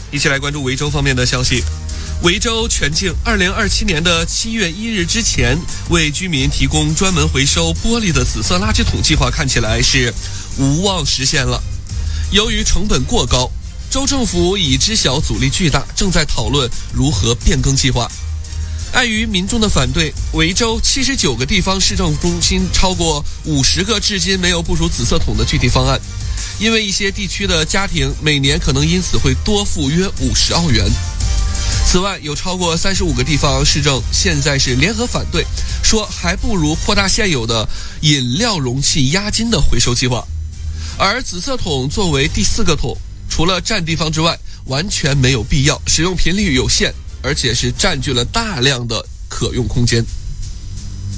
一起来关注维州方面的消息。维州全境2027年的7月1日之前为居民提供专门回收玻璃的紫色垃圾桶计划看起来是无望实现了。由于成本过高，州政府已知晓阻力巨大，正在讨论如何变更计划。碍于民众的反对，维州79个地方市政中心超过50个至今没有部署紫色桶的具体方案，因为一些地区的家庭每年可能因此会多付约50澳元。此外，有超过35个地方市政现在是联合反对，说还不如扩大现有的饮料容器押金的回收计划。而紫色桶作为第4个桶，除了占地方之外，完全没有必要，使用频率有限，而且是占据了大量的可用空间。